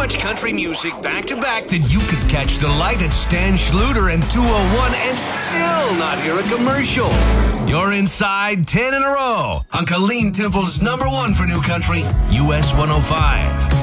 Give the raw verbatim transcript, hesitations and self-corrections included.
much country music back to back that you could catch the light at Stan Schluter and two oh one and still not hear a commercial. You're inside ten in a row on Colleen Temple's number one for new country, U S one oh five.